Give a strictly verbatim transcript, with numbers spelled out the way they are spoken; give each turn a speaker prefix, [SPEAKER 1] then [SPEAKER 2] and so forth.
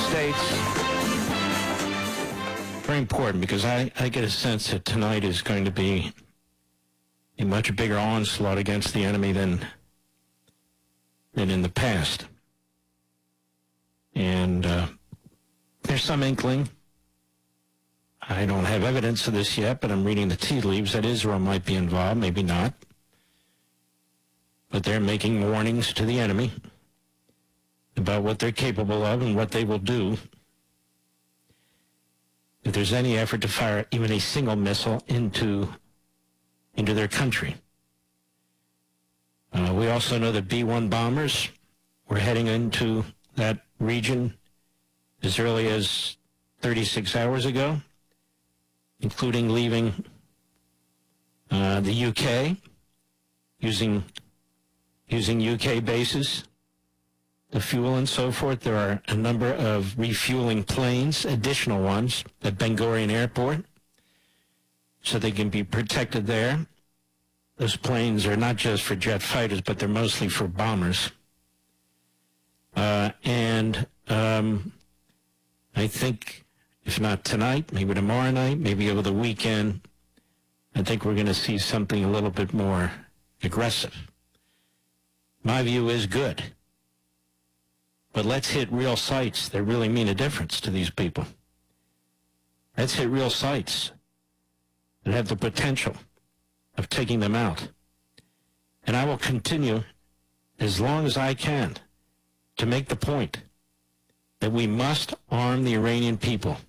[SPEAKER 1] States. Very important because I, I get a sense that tonight is going to be a much bigger onslaught against the enemy than, than in the past. And uh, there's some inkling. I don't have evidence of this yet, but I'm reading the tea leaves that Israel might be involved, maybe not. But they're making warnings to the enemy about what they're capable of and what they will do if there's any effort to fire even a single missile into, into their country. Uh, we also know that B one bombers were heading into that region as early as thirty-six hours ago, including leaving uh, the U K, using, using U K bases, the fuel and so forth. There are a number of refueling planes, additional ones, at Ben Gurion Airport, so they can be protected there. Those planes are not just for jet fighters, but they're mostly for bombers. Uh, and um, I think, if not tonight, maybe tomorrow night, maybe over the weekend, I think we're going to see something a little bit more aggressive. My view is good. But let's hit real sites that really mean a difference to these people. Let's hit real sites that have the potential of taking them out. And I will continue as long as I can to make the point that we must arm the Iranian people.